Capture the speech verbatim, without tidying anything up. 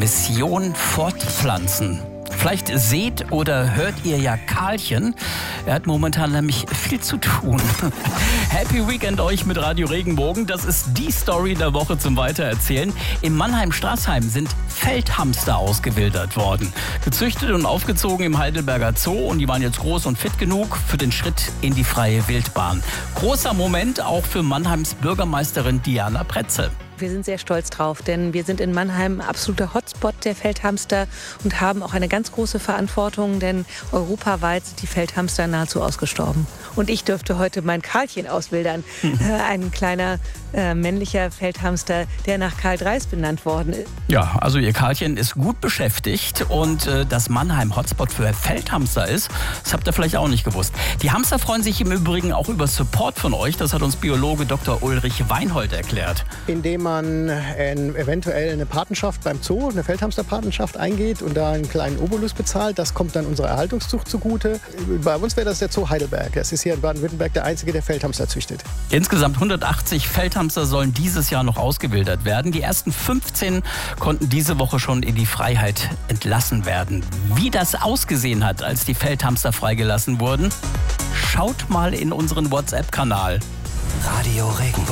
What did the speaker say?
Mission Fortpflanzen. Vielleicht seht oder hört ihr ja Karlchen. Er hat momentan nämlich viel zu tun. Happy Weekend euch mit Radio Regenbogen. Das ist die Story der Woche zum Weitererzählen. Im Mannheim-Straßheim sind Feldhamster ausgewildert worden. Gezüchtet und aufgezogen im Heidelberger Zoo. Und die waren jetzt groß und fit genug für den Schritt in die freie Wildbahn. Großer Moment auch für Mannheims Bürgermeisterin Diana Pretzel. Wir sind sehr stolz drauf, denn wir sind in Mannheim ein absoluter Hotspot der Feldhamster und haben auch eine ganz große Verantwortung, denn europaweit sind die Feldhamster nahezu ausgestorben. Und ich dürfte heute mein Karlchen auswildern, äh, ein kleiner äh, männlicher Feldhamster, der nach Karl Dreis benannt worden ist. Ja, also ihr Karlchen ist gut beschäftigt und äh, dass Mannheim Hotspot für Feldhamster ist, das habt ihr vielleicht auch nicht gewusst. Die Hamster freuen sich im Übrigen auch über Support von euch, das hat uns Biologe Doktor Ulrich Weinhold erklärt. Indem man äh, eventuell eine Patenschaft beim Zoo, eine Feldhamsterpatenschaft eingeht und da einen kleinen Obolus bezahlt, das kommt dann unserer Erhaltungszucht zugute. Bei uns wäre das der Zoo Heidelberg. Das ist hier in Baden-Württemberg der einzige, der Feldhamster züchtet. Insgesamt hundertachtzig Feldhamster sollen dieses Jahr noch ausgewildert werden. Die ersten fünfzehn konnten diese Woche schon in die Freiheit entlassen werden. Wie das ausgesehen hat, als die Feldhamster freigelassen wurden, schaut mal in unseren WhatsApp-Kanal. Radio Regenbogen.